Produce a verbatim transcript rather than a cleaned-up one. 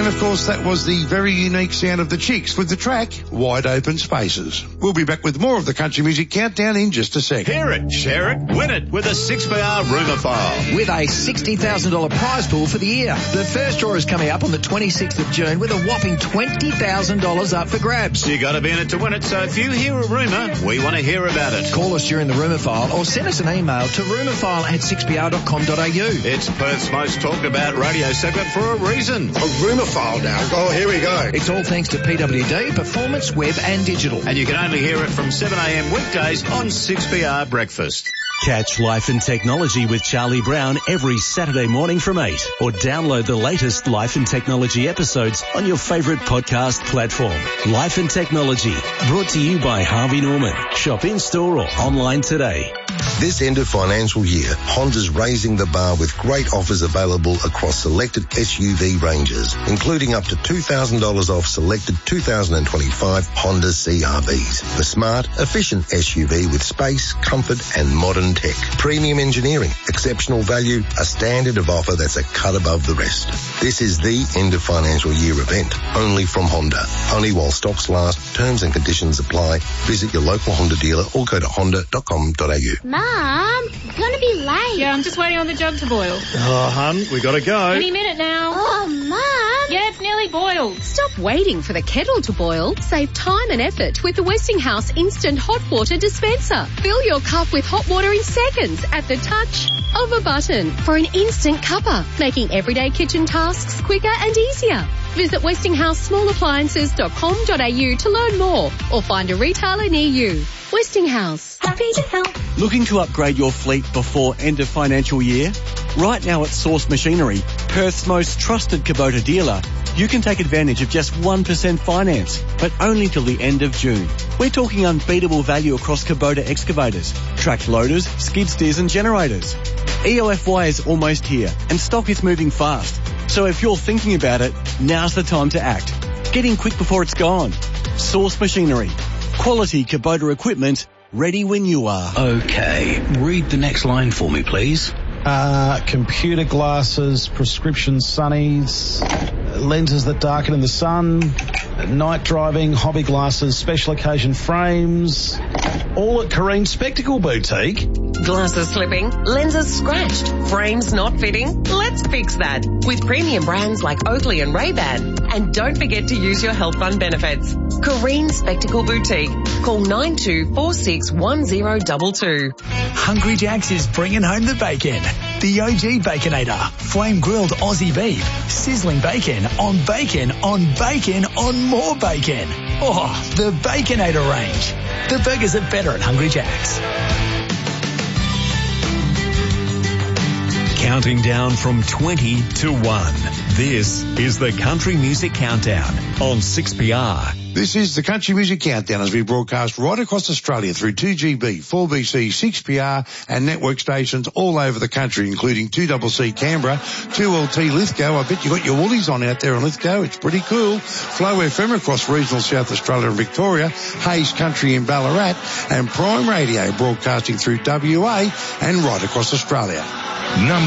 And of course, that was the very unique sound of the Chicks with the track Wide Open Spaces. We'll be back with more of the Country Music Countdown in just a second. Hear it, share it, win it with a six B R rumour file. With a sixty thousand dollars prize pool for the year. The first draw is coming up on the twenty-sixth of June with a whopping twenty thousand dollars up for grabs. You got to be in it to win it, so if you hear a rumour, we want to hear about it. Call us during the rumour file or send us an email to rumourfile at six b r dot com dot a u. It's Perth's most talked about radio segment for a reason. A rumour file now. Oh, here we go. It's all thanks to P W D, Performance, Web and Digital. And you can only hear it from seven a m weekdays on six B R Breakfast. Catch Life and Technology with Charlie Brown every Saturday morning from eight, or download the latest Life and Technology episodes on your favourite podcast platform. Life and Technology, brought to you by Harvey Norman. Shop in-store or online today. This end of financial year, Honda's raising the bar with great offers available across selected S U V ranges, including up to two thousand dollars off selected two thousand twenty-five Honda C R Vs. The smart, efficient S U V with space, comfort and modern tech. Premium engineering, exceptional value, a standard of offer that's a cut above the rest. This is the end of financial year event, only from Honda. Only while stocks last, terms and conditions apply. Visit your local Honda dealer or go to honda dot com dot a u. Mum, it's going to be late. Yeah, I'm just waiting on the jug to boil. Oh, hun, we got to go. Any minute now. Oh, Mum. Yeah, it's nearly boiled. Stop waiting for the kettle to boil. Save time and effort with the Westinghouse Instant Hot Water Dispenser. Fill your cup with hot water in seconds at the touch of a button for an instant cuppa, making everyday kitchen tasks quicker and easier. Visit westinghouse small appliances dot com dot a u to learn more or find a retailer near you. Westinghouse. Happy to help. Looking to upgrade your fleet before end of financial year? Right now at Source Machinery, Perth's most trusted Kubota dealer, you can take advantage of just one percent finance, but only till the end of June. We're talking unbeatable value across Kubota excavators, tracked loaders, skid steers and generators. E O F Y is almost here and stock is moving fast. So if you're thinking about it, now's the time to act. Get in quick before it's gone. Source Machinery. Quality Kubota equipment, ready when you are. Okay, read the next line for me, please. Uh, computer glasses, prescription sunnies, lenses that darken in the sun, night driving, hobby glasses, special occasion frames, all at Careen Spectacle Boutique. Glasses slipping, lenses scratched, frames not fitting? Let's fix that with premium brands like Oakley and Ray-Ban. And don't forget to use your health fund benefits. Careen Spectacle Boutique. Call nine two four six one zero two two. Hungry Jack's is bringing home the bacon. The O G Baconator. Flame grilled Aussie beef. Sizzling bacon on bacon on bacon on more bacon. Oh, the Baconator range. The burgers are better at Hungry Jack's. Counting down from twenty to one. This is the Country Music Countdown on six P R. This is the Country Music Countdown as we broadcast right across Australia through two G B, four B C, six P R and network stations all over the country, including two C C Canberra, two L T Lithgow. I bet you got your woolies on out there in Lithgow. It's pretty cool. Flow F M across regional South Australia and Victoria, Hayes Country in Ballarat, and Prime Radio broadcasting through W A and right across Australia. Number